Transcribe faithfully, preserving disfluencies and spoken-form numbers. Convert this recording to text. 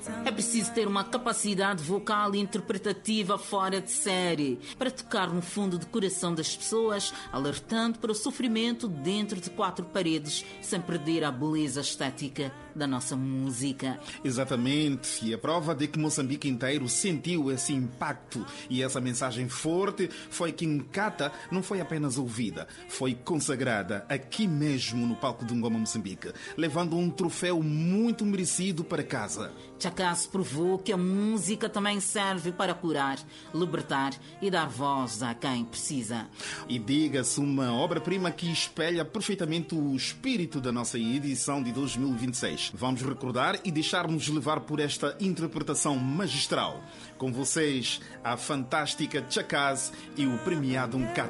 É preciso ter uma capacidade vocal e interpretativa fora de série para tocar no fundo do coração das pessoas, alertando para o sofrimento dentro de quatro paredes, sem perder a beleza estética da nossa música. Exatamente, e a prova de que Moçambique inteiro sentiu esse impacto e essa mensagem forte foi que Nkata não foi apenas ouvida, foi consagrada aqui mesmo no palco do Ngoma Moçambique, levando um troféu muito merecido para casa. Chakass provou que a música também serve para curar, libertar e dar voz a quem precisa. E diga-se, uma obra-prima que espelha perfeitamente o espírito da nossa edição de dois mil e vinte e seis. Vamos recordar e deixar-nos levar por esta interpretação magistral. Com vocês, a fantástica Chakass e o premiado Nkata.